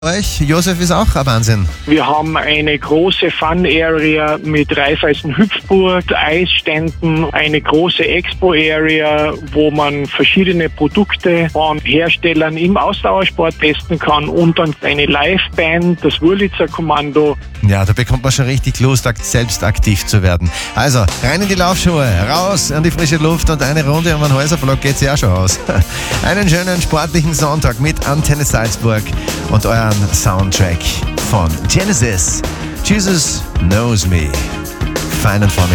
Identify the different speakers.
Speaker 1: Euch, Josef, ist auch ein Wahnsinn.
Speaker 2: Wir haben eine große Fun-Area mit Raiffeisen-Hüpfburg, Eisständen, eine große Expo-Area, wo man verschiedene Produkte von Herstellern im Ausdauersport testen kann und dann eine Live-Band, das Wurlitzer Kommando.
Speaker 1: Ja, da bekommt man schon richtig Lust, selbst aktiv zu werden. Also, rein in die Laufschuhe, raus an die frische Luft und eine Runde um den Häuserblock geht's ja schon aus. Einen schönen sportlichen Sonntag mit Antenne Salzburg und euren Soundtrack von Genesis. Jesus Knows Me. Fein und vorne.